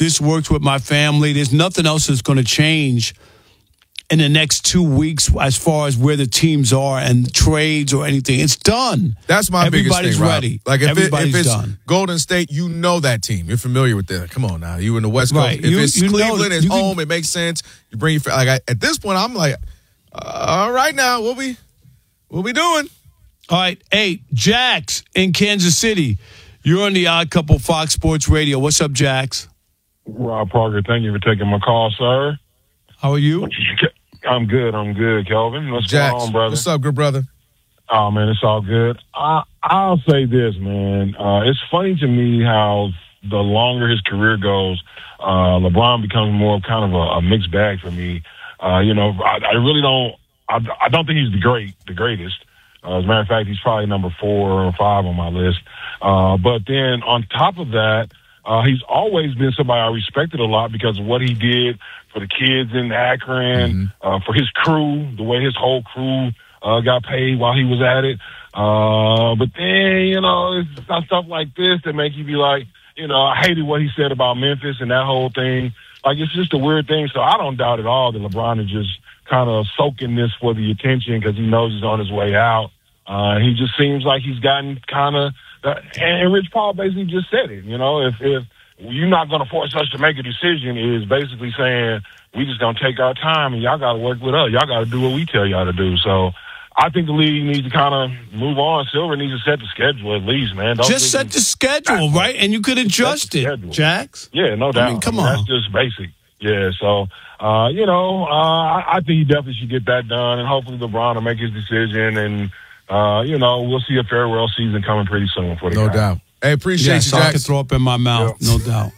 This works with my family. There's nothing else that's going to change in the next 2 weeks as far as where the teams are and trades or anything. It's done. That's my biggest thing, Rob. Ready. Like if it's done. Golden State, you know that team. You're familiar with that. Come on now, you in the West Coast. Right. If it's Cleveland, it's home. It makes sense. You bring your at this point. I'm like, all right now, what we doing? All right, hey, Jax in Kansas City. You're on the Odd Couple Fox Sports Radio. What's up, Jax? Rob Parker, thank you for taking my call, sir. How are you? I'm good, Kelvin. What's Jax, going on, brother? what's up, good brother? Oh, man, it's all good. I'll say this, man. It's funny to me how the longer his career goes, LeBron becomes more of kind of a mixed bag for me. I really don't – I don't think he's the greatest. As a matter of fact, he's probably number 4 or 5 on my list. But then on top of that, he's always been somebody I respected a lot because of what he did for the kids in Akron, for his crew, the way his whole crew got paid while he was at it. But then, it's stuff like this that make you be like, I hated what he said about Memphis and that whole thing. Like, it's just a weird thing. So I don't doubt at all that LeBron is just kind of soaking this for the attention because he knows he's on his way out. He just seems like he's gotten kind of and Rich Paul basically just said it. If you're not going to force us to make a decision, is basically saying we just going to take our time and y'all got to work with us. Y'all got to do what we tell y'all to do. So I think the league needs to kind of move on. Silver needs to set the schedule at least, man. Just set the schedule, right? And you could adjust it, Jax. Yeah, no doubt. I mean, come on. That's just basic. Yeah, so, I think he definitely should get that done, and hopefully LeBron will make his decision, and, we'll see a farewell season coming pretty soon for the guy. No doubt. Hey, appreciate you, so Jax. I can throw up in my mouth, no doubt.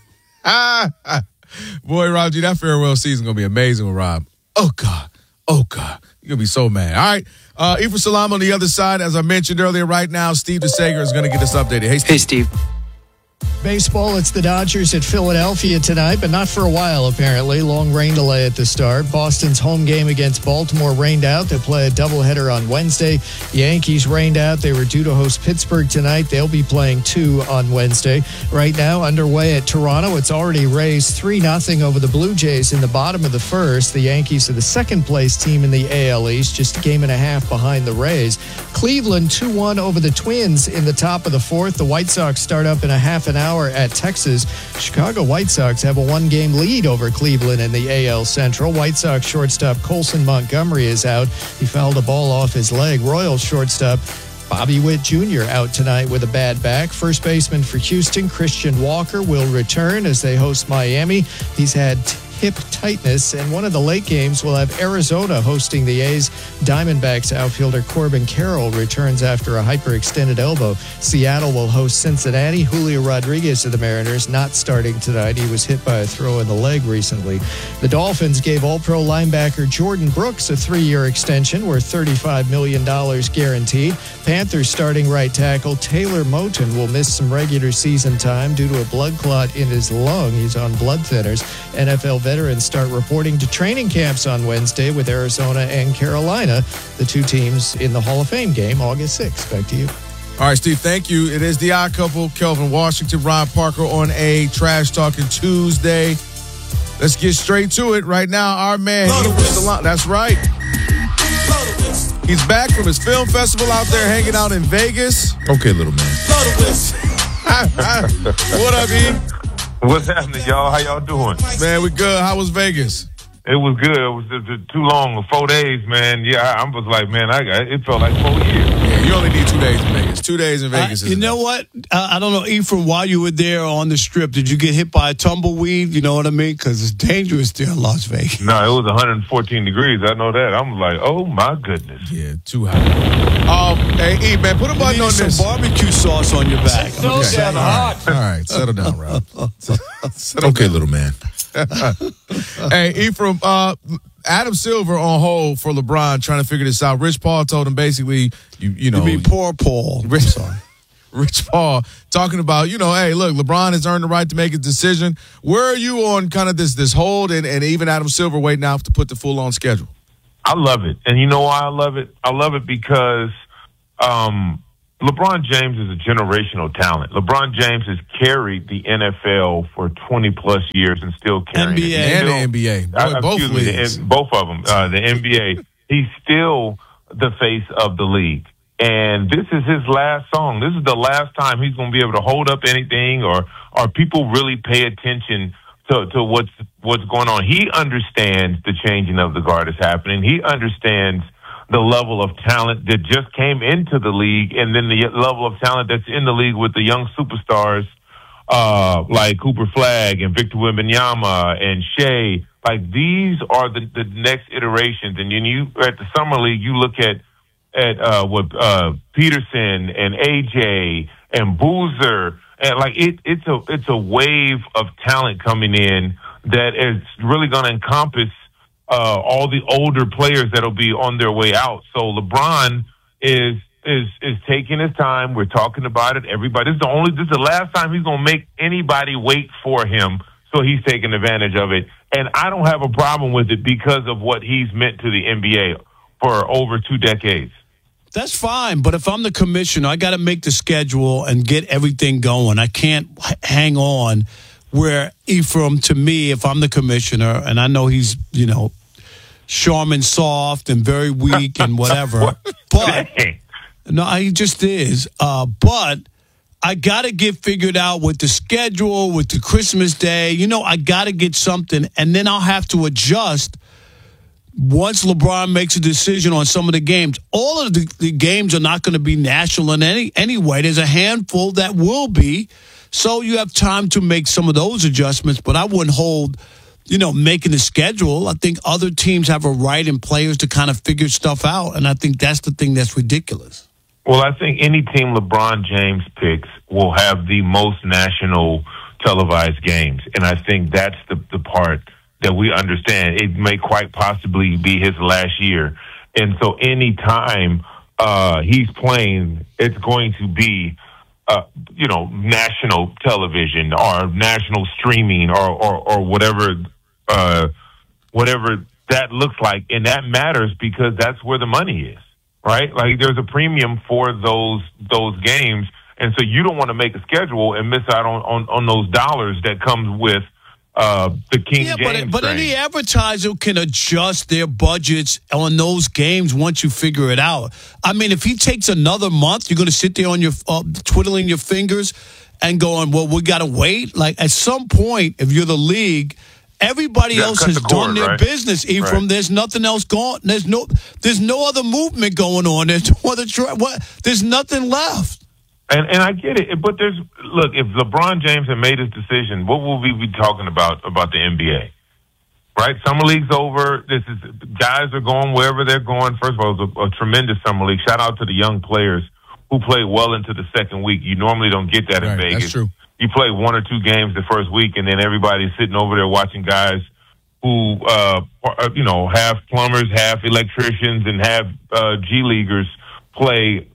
Boy, Rob G, that farewell season going to be amazing with Rob. Oh, God. You're going to be so mad. All right. Ephraim Salam on the other side. As I mentioned earlier, right now, Steve DeSager is going to get us updated. Hey, Steve. Baseball, it's the Dodgers at Philadelphia tonight, but not for a while, apparently. Long rain delay at the start. Boston's home game against Baltimore rained out. They'll play a doubleheader on Wednesday. Yankees rained out. They were due to host Pittsburgh tonight. They'll be playing 2 on Wednesday. Right now, underway at Toronto, it's already raised 3-0 over the Blue Jays in the bottom of the first. The Yankees are the second-place team in the AL East, just a game and a half behind the Rays. Cleveland 2-1 over the Twins in the top of the fourth. The White Sox start up in a half an hour at Texas. Chicago White Sox have a 1-game lead over Cleveland in the AL Central. White Sox shortstop Colson Montgomery is out. He fouled a ball off his leg. Royals shortstop Bobby Witt Jr. out tonight with a bad back. First baseman for Houston, Christian Walker, will return as they host Miami. He's had hip tightness, and one of the late games will have Arizona hosting the A's. Diamondbacks outfielder Corbin Carroll returns after a hyperextended elbow. Seattle will host Cincinnati. Julio Rodriguez of the Mariners not starting tonight. He was hit by a throw in the leg recently. The Dolphins gave All-Pro linebacker Jordan Brooks a 3-year extension worth $35 million guaranteed. Panthers starting right tackle Taylor Moton will miss some regular season time due to a blood clot in his lung. He's on blood thinners. NFL veterans start reporting to training camps on Wednesday with Arizona and Carolina, the two teams in the Hall of Fame game August 6th. Back to you. All right, Steve, thank you. It is the Odd Couple, Kelvin Washington, Rob Parker on a Trash Talking Tuesday. Let's get straight to it right now. Our man, that's right. He's back from his film festival out there hanging out in Vegas. Okay, little man. What up, E? What's happening, y'all? How y'all doing? Man, we good. How was Vegas? It was good. It was too long, 4 days, man. Yeah, I was like, man, it felt like 4 years. Yeah, you only need 2 days in Vegas. 2 days in Vegas. You know what? I don't know, Ephraim, while you were there on the Strip, did you get hit by a tumbleweed? You know what I mean? Because it's dangerous there in Las Vegas. No, it was 114 degrees. I know that. I'm like, oh, my goodness. Yeah, too hot. Hey, E, man, put a button on this. Some barbecue sauce on your back. So damn hot. All right, settle down, Rob. Okay, little man. Hey, Ephraim, Adam Silver on hold for LeBron trying to figure this out. Rich Paul told him basically, you know. You mean poor Paul. Rich Paul talking about, hey, look, LeBron has earned the right to make a decision. Where are you on kind of this hold and even Adam Silver waiting out to put the full-on schedule? I love it. And you know why I love it? I love it because LeBron James is a generational talent. LeBron James has carried the NFL for 20-plus years and still carrying NBA. it. And the NBA. Both leagues. Both of them. The NBA. He's still the face of the league. And this is his last song. This is the last time he's going to be able to hold up anything or people really pay attention to what's going on. He understands the changing of the guard is happening. He understands the level of talent that just came into the league, and then the level of talent that's in the league with the young superstars like Cooper Flagg and Victor Wembanyama and Shea. Like, these are the next iterations. And then you at the summer league, you look at what Peterson and AJ and Boozer, and like it's a wave of talent coming in that is really going to encompass all the older players that'll be on their way out. So LeBron is taking his time. We're talking about it. Everybody, this is the last time he's going to make anybody wait for him. So he's taking advantage of it. And I don't have a problem with it because of what he's meant to the NBA for over 2 decades. That's fine, but if I'm the commissioner, I got to make the schedule and get everything going. I can't hang on where Ephraim, to me, if I'm the commissioner, and I know he's, Charmin soft and very weak and whatever, but no, he just is. But I got to get figured out with the schedule, with the Christmas Day. I got to get something, and then I'll have to adjust once LeBron makes a decision on some of the games. All of the games are not going to be national in anyway. There's a handful that will be. So you have time to make some of those adjustments, but I wouldn't hold, making the schedule. I think other teams have a right and players to kind of figure stuff out, and I think that's the thing that's ridiculous. Well, I think any team LeBron James picks will have the most national televised games, and I think that's the part that we understand. It may quite possibly be his last year, and so any time he's playing, it's going to be national television or national streaming or whatever that looks like. And that matters because that's where the money is, right? Like, there's a premium for those games. And so you don't want to make a schedule and miss out on those dollars that comes with the King James. But any advertiser can adjust their budgets on those games once you figure it out. I mean, if he takes another month, you're going to sit there on your twiddling your fingers and going, well, we got to wait. Like, at some point, if you're the league, everybody else has done their business. Ephraim, right. There's nothing else going. There's no other movement going on. There's nothing left. And I get it, but if LeBron James had made his decision, what will we be talking about the NBA? Right? Summer League's over. Guys are going wherever they're going. First of all, it was a tremendous Summer League. Shout out to the young players who played well into the second week. You normally don't get that in Vegas. That's true. You play 1 or 2 games the first week, and then everybody's sitting over there watching guys who, half plumbers, half electricians, and half G Leaguers play.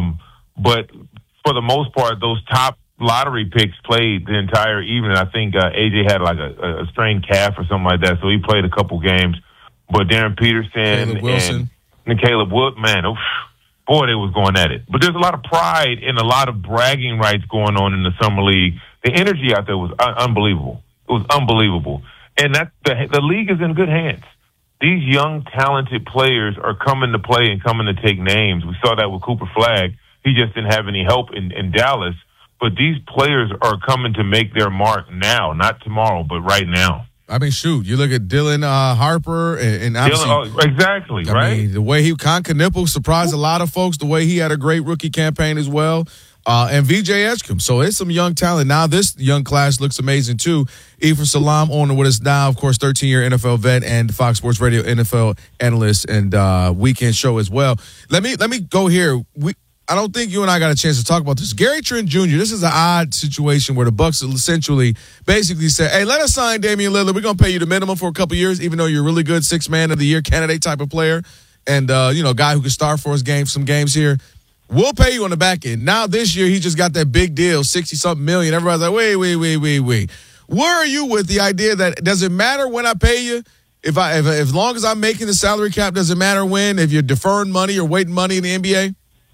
But for the most part, those top lottery picks played the entire evening. I think AJ had like a strained calf or something like that, so he played a couple games. But Darren Peterson and Caleb Wood, man, boy, they was going at it. But there's a lot of pride and a lot of bragging rights going on in the Summer League. The energy out there was unbelievable. It was unbelievable. And the league is in good hands. These young, talented players are coming to play and coming to take names. We saw that with Cooper Flagg. He just didn't have any help in Dallas. But these players are coming to make their mark now, not tomorrow, but right now. I mean, shoot, you look at Dylan Harper and obviously, exactly, right? I mean, the way Con Knippel surprised a lot of folks, the way he had a great rookie campaign as well, and VJ Edgecombe. So it's some young talent. Now this young class looks amazing too. Ephraim Salaam on with us now, of course, 13-year NFL vet and Fox Sports Radio NFL analyst and weekend show as well. Let me go here. I don't think you and I got a chance to talk about this. Gary Trent Jr., this is an odd situation where the Bucs essentially basically said, hey, let us sign Damian Lillard. We're going to pay you the minimum for a couple years, even though you're a really good 6th man of the year candidate type of player and, guy who can start for us some games here. We'll pay you on the back end. Now this year, he just got that big deal, 60-something million. Everybody's like, wait. Where are you with the idea that does it matter when I pay you? If as long as I'm making the salary cap, does it matter when? If you're deferring money or waiting money in the NBA?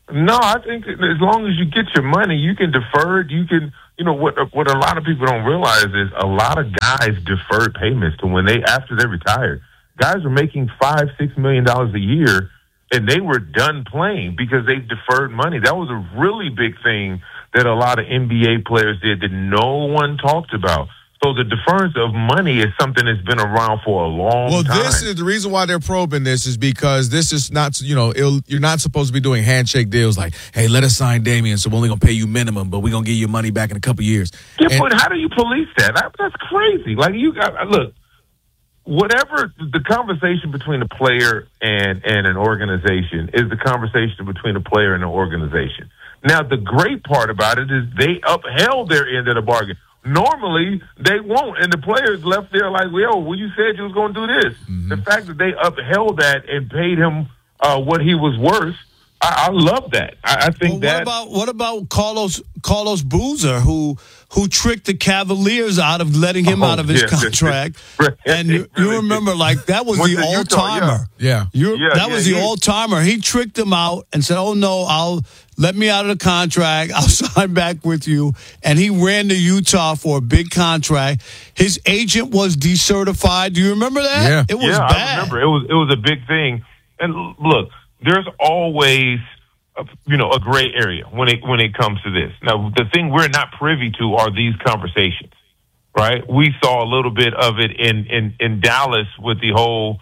No, I think that as long as you get your money, you can defer it. You can, what a lot of people don't realize is a lot of guys deferred payments to after they retired. Guys were making $5-6 million a year, and they were done playing because they deferred money. That was a really big thing that a lot of NBA players did that no one talked about. So the deference of money is something that's been around for a long time. Well, this is the reason why they're probing this is because this is not, you're not supposed to be doing handshake deals like, hey, let us sign Damian, so we're only going to pay you minimum, but we're going to give you money back in a couple years. Yeah, but how do you police that? That's crazy. Like, look, whatever the conversation between a player and an organization is the conversation between a player and an organization. Now, the great part about it is they upheld their end of the bargain. Normally, they won't, and the players left there like, well, you said you was going to do this. Mm-hmm. The fact that they upheld that and paid him what he was worth, I love that. I think what about Carlos Boozer, who tricked the Cavaliers out of letting him out of his contract? And you remember, like, that was the all-timer. That was the all-timer. He tricked him out and said, oh, no, let me out of the contract. I'll sign back with you. And he ran to Utah for a big contract. His agent was decertified. Do you remember that? Yeah. It was bad. I remember. It was a big thing. And look, there's always a gray area when it comes to this. Now, the thing we're not privy to are these conversations, right? We saw a little bit of it in Dallas with the whole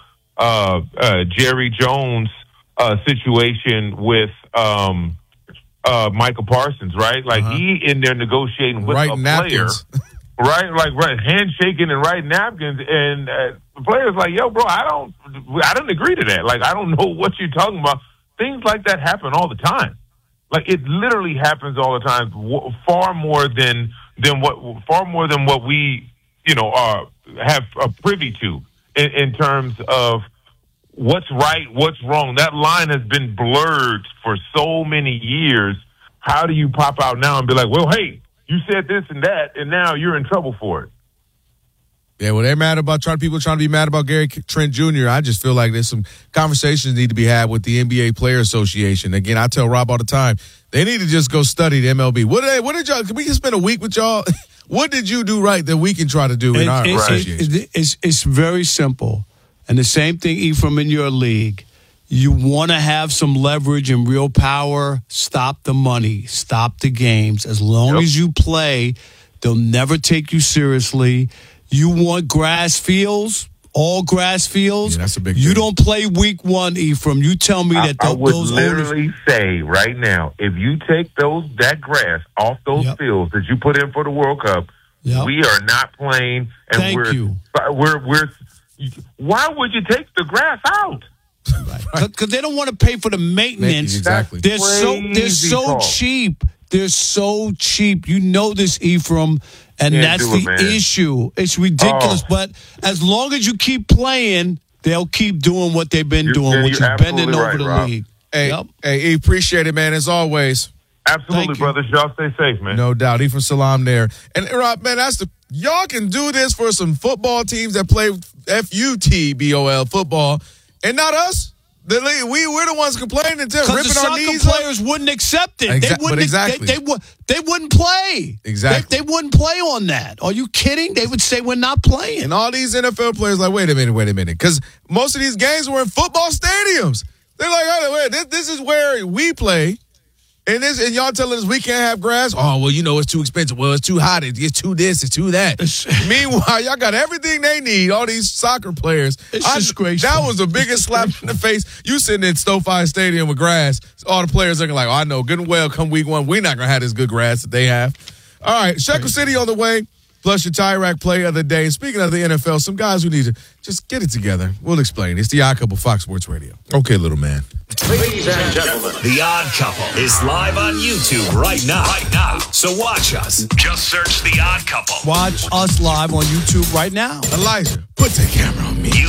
Jerry Jones situation with Michael Parsons, right? Like he in there negotiating with a player, right? Like handshaking and writing napkins, and the player's like, "Yo, bro, I don't agree to that. Like, I don't know what you're talking about." Things like that happen all the time. Like, it literally happens all the time. Far more than what we have privy to in terms of what's right, what's wrong. That line has been blurred for so many years. How do you pop out now and be like, well, hey, you said this and that, and now you're in trouble for it? Yeah, well, they're mad about people trying to be mad about Gary Trent Jr. I just feel like there's some conversations need to be had with the NBA Player Association. Again, I tell Rob all the time, they need to just go study the MLB. What did y'all? Can we just spend a week with y'all? What did you do right that we can try to do in our association? It's very simple. And the same thing, Ephraim, in your league. You want to have some leverage and real power, stop the money, stop the games. As long as you play, they'll never take you seriously. You want grass fields, all grass fields. Yeah, that's a big You thing. don't play week one, Ephraim. You tell me that I would those literally say right now, if you take that grass off those fields that you put in for the World Cup, we are not playing. And Thank you. We're why would you take the grass out? Because they don't want to pay for the maintenance. Exactly. They're so cheap. They're so cheap. You know this, Ephraim, and that's the issue. It's ridiculous. But as long as you keep playing, they'll keep doing what they've been doing, which is bending over the league. Hey, appreciate it, man, as always. Absolutely, brothers. Y'all stay safe, man. No doubt. Ephraim Salaam there. And, Rob, man, y'all can do this for some football teams that play FUTBOL football, and not us. We're the ones complaining and ripping our knees. The soccer players wouldn't accept it. They wouldn't play. Exactly. They wouldn't play on that. Are you kidding? They would say we're not playing. And all these NFL players like, wait a minute. Because most of these games were in football stadiums. They're like, oh, wait, this is where we play. And y'all telling us we can't have grass? Oh, well, it's too expensive. Well, it's too hot. It's too this. It's too that. Meanwhile, y'all got everything they need, all these soccer players. It's disgraceful. That was the biggest slap in the face. You sitting in SoFi Stadium with grass. All the players are like, I know, good and well, come week one, we're not going to have this good grass that they have. All right, Shekel City on the way. Plus your tie rack play of the day. Speaking of the NFL, some guys who need to just get it together. We'll explain. It's The Odd Couple, Fox Sports Radio. Okay, little man. Ladies and gentlemen, The Odd Couple is live on YouTube right now. So watch us. Just search The Odd Couple. Watch us live on YouTube right now. Elijah, put the camera on me.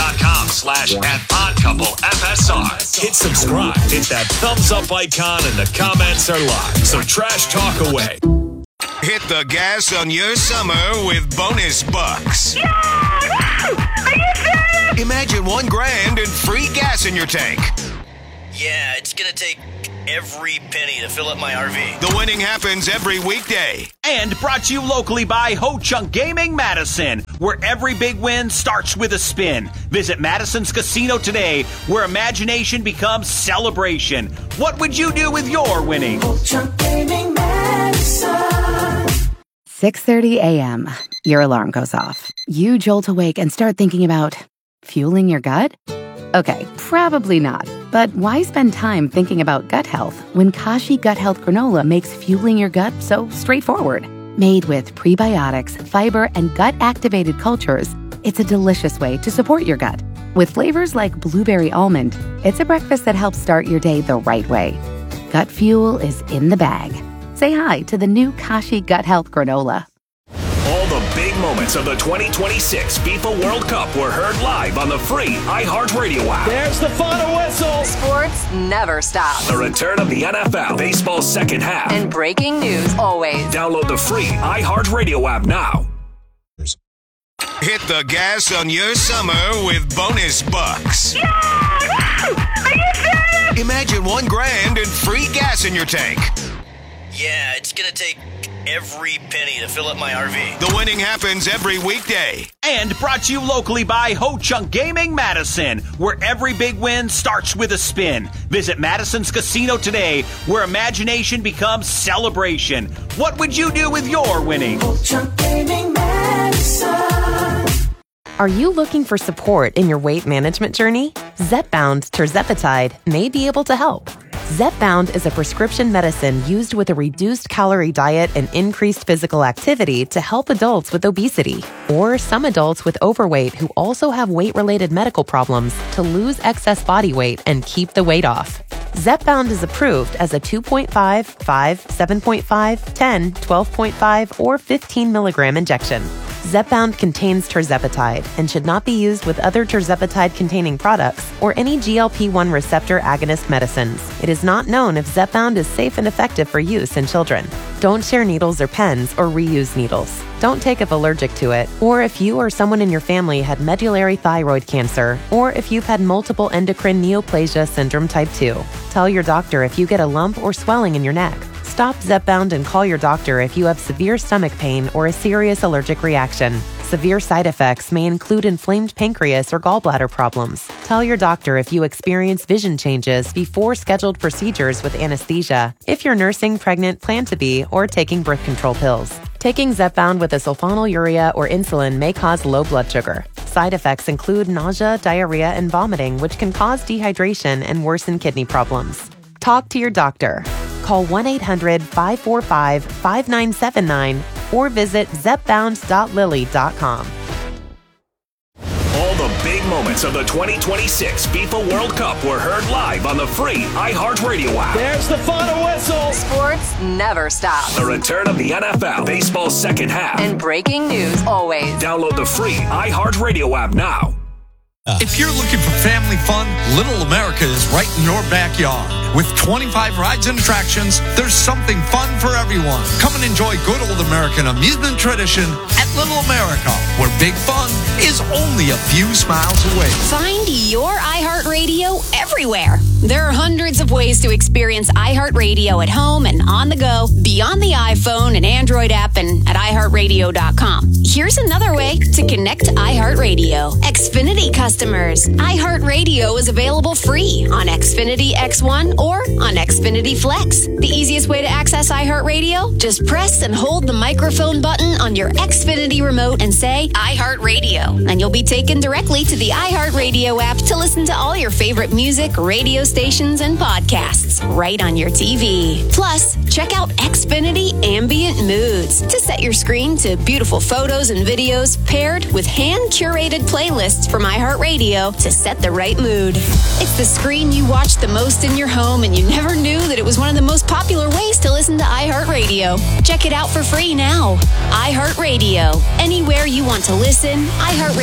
YouTube.com/@oddcouplefsr. Hit subscribe. Hit that thumbs up icon and the comments are live. So trash talk away. Hit the gas on your summer with bonus bucks. Are you serious? Imagine $1,000 and free gas in your tank. Yeah, it's gonna take every penny to fill up my RV. The winning happens every weekday. And brought to you locally by Ho Chunk Gaming Madison, where every big win starts with a spin. Visit Madison's Casino today, where imagination becomes celebration. What would you do with your winning? Ho Chunk Gaming Madison. 6:30 a.m. Your alarm goes off. You jolt awake and start thinking about fueling your gut? Okay, probably not. But why spend time thinking about gut health when Kashi Gut Health Granola makes fueling your gut so straightforward? Made with prebiotics, fiber, and gut-activated cultures, it's a delicious way to support your gut. With flavors like blueberry almond, it's a breakfast that helps start your day the right way. Gut fuel is in the bag. Say hi to the new Kashi Gut Health Granola. All the big moments of the 2026 FIFA World Cup were heard live on the free iHeartRadio app. There's the final whistle. Sports never stop. The return of the NFL, baseball's second half. And breaking news always. Download the free iHeartRadio app now. Hit the gas on your summer with bonus bucks. Yeah! Are you serious? Imagine $1,000 and free gas in your tank. Yeah, it's gonna take every penny to fill up my RV. The winning happens every weekday. And brought to you locally by Ho Chunk Gaming Madison, where every big win starts with a spin. Visit Madison's Casino today, where imagination becomes celebration. What would you do with your winning? Ho Chunk Gaming Madison. Are you looking for support in your weight management journey? Zepbound tirzepatide may be able to help. Zepbound is a prescription medicine used with a reduced calorie diet and increased physical activity to help adults with obesity or some adults with overweight who also have weight-related medical problems to lose excess body weight and keep the weight off. Zepbound is approved as a 2.5, 5, 7.5, 10, 12.5, or 15 milligram injection. Zepbound contains tirzepatide and should not be used with other tirzepatide-containing products or any GLP-1 receptor agonist medicines. It is not known if Zepbound is safe and effective for use in children. Don't share needles or pens or reuse needles. Don't take if allergic to it, or if you or someone in your family had medullary thyroid cancer, or if you've had multiple endocrine neoplasia syndrome type 2. Tell your doctor if you get a lump or swelling in your neck. Stop Zepbound and call your doctor if you have severe stomach pain or a serious allergic reaction. Severe side effects may include inflamed pancreas or gallbladder problems. Tell your doctor if you experience vision changes before scheduled procedures with anesthesia, if you're nursing, pregnant, plan to be, or taking birth control pills. Taking Zepbound with a sulfonylurea or insulin may cause low blood sugar. Side effects include nausea, diarrhea, and vomiting, which can cause dehydration and worsen kidney problems. Talk to your doctor. Call 1-800-545-5979 or visit zepbound.lily.com. All the big moments of the 2026 FIFA World Cup were heard live on the free iHeartRadio app. There's the final whistle. Sports never stop. The return of the NFL, baseball's second half. And breaking news always. Download the free iHeartRadio app now. If you're looking for family fun, Little America is right in your backyard. With 25 rides and attractions, there's something fun for everyone. Come and enjoy good old American amusement tradition at Little America, where big fun is only a few smiles away. Find your iHeartRadio everywhere. There are hundreds of ways to experience iHeartRadio at home and on the go, beyond the iPhone and Android app and at iHeartRadio.com. Here's another way to connect to iHeartRadio. Xfinity customers, iHeartRadio is available free on Xfinity X1 or on Xfinity Flex. The easiest way to access iHeartRadio? Just press and hold the microphone button on your Xfinity remote and say iHeartRadio, and you'll be taken directly to the iHeartRadio app to listen to all your favorite music, radio stations, and podcasts right on your TV. Plus, check out Xfinity Ambient Moods to set your screen to beautiful photos and videos paired with hand-curated playlists from iHeartRadio to set the right mood. It's the screen you watch the most in your home, and you never knew that it was one of the most popular ways to listen to iHeartRadio. Check it out for free now. iHeartRadio. Anywhere you want to listen, iHeartRadio